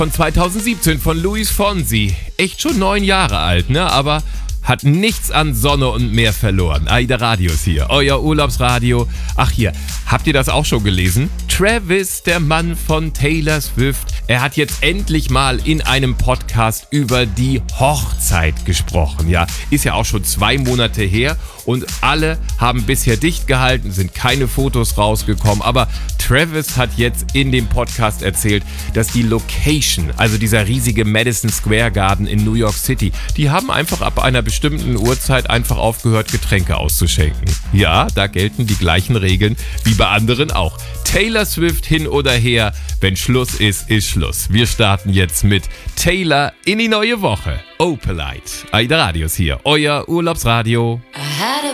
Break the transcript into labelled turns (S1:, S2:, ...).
S1: Von 2017 von Luis Fonsi. Echt schon 9 Jahre alt, ne? Aber hat nichts an Sonne und Meer verloren. AIDA Radios hier, euer Urlaubsradio. Ach hier, habt ihr das auch schon gelesen? Travis, der Mann von Taylor Swift, er hat jetzt endlich mal in einem Podcast über die Hochzeit gesprochen. Ja, ist ja auch schon 2 Monate her und alle haben bisher dicht gehalten, sind keine Fotos rausgekommen. Aber Travis hat jetzt in dem Podcast erzählt, dass die Location, also dieser riesige Madison Square Garden in New York City, die haben einfach ab einer bestimmten Uhrzeit einfach aufgehört, Getränke auszuschenken. Ja, da gelten die gleichen Regeln wie bei anderen auch. Taylor Swift hin oder her, wenn Schluss ist, ist Schluss. Wir starten jetzt mit Taylor in die neue Woche. Opalite. AIDA Radios hier, euer Urlaubsradio.